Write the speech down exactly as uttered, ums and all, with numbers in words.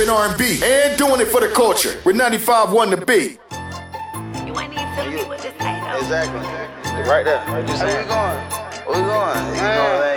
and R and B, and doing it for the culture with ninety-five point one The Beat. You ain't even telling me what to say though. Exactly. Right there. Right there. Where we going? Where we going? You know,